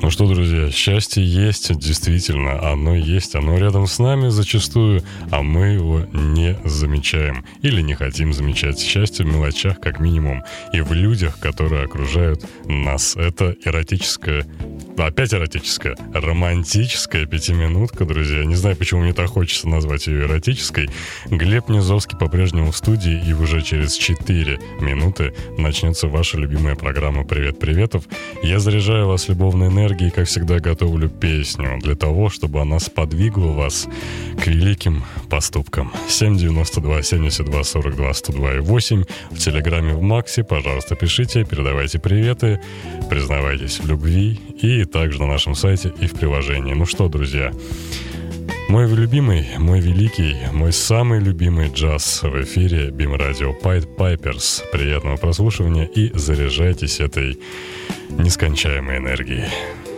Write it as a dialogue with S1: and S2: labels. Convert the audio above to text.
S1: Ну что, друзья, счастье есть, действительно, оно есть, оно рядом с нами зачастую, а мы его не замечаем или не хотим замечать. Счастье в мелочах, как минимум, и в людях, которые окружают нас. Это романтическая пятиминутка, друзья. Не знаю, почему мне так хочется назвать ее эротической. Глеб Низовский по-прежнему в студии, и уже через 4 минуты начнется ваша любимая программа «Привет, приветов». Я заряжаю вас любовной энергией, и, как всегда, готовлю песню для того, чтобы она сподвигла вас к великим поступкам. 792 72 42 102 и 8. В Телеграме в Максе, пожалуйста, пишите, передавайте приветы, признавайтесь в любви, и также на нашем сайте и в приложении. Ну что, друзья, мой любимый, мой великий, мой самый любимый джаз в эфире BIM Radio Pied Pipers. Приятного прослушивания и заряжайтесь этой нескончаемой энергией.